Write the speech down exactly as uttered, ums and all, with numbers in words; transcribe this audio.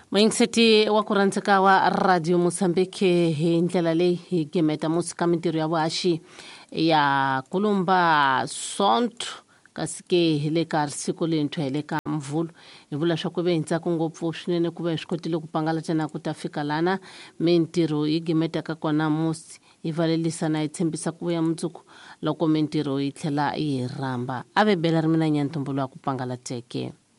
Moingiseti wa kurantseka wa Radio Mozambique hi ndlela leyi hi gemeta musika mintirho ya vuhaxi ya kulumba sonto kasi ke hi le ka siku lentshwa hi le ka mvula hi vula swa ku ve hi ntsako ngopfu swinene ku va hi swi kotile ku pangalatana ku ta fika lana mintirho yi gemetaka kona musi hi valelisana hi tshembisa ku ya mundzuku loko mintirho yi tlhela yi rhamba a ve bela ri mina nyantumbulu wa ku pangalateke.